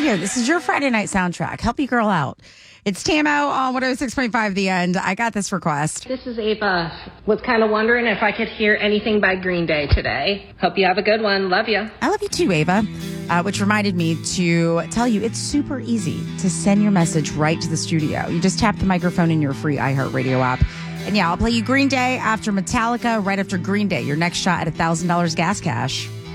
here. This is your Friday night soundtrack. Help your girl out. It's Tamo on 106.5 The End. I got this request. This is Ava. Was kind of wondering if I could hear anything by Green Day today. Hope you have a good one. Love you. I love you too, Ava. Which reminded me to tell you it's super easy to send your message right to the studio. You just tap the microphone in your free iHeartRadio app. And yeah, I'll play you Green Day after Metallica, right after Green Day. Your next shot at $1,000 gas cash.